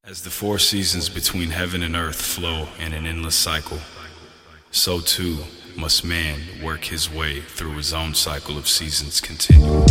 As the four seasons between heaven and earth flow in an endless cycle, so too must man work his way through his own cycle of seasons continue.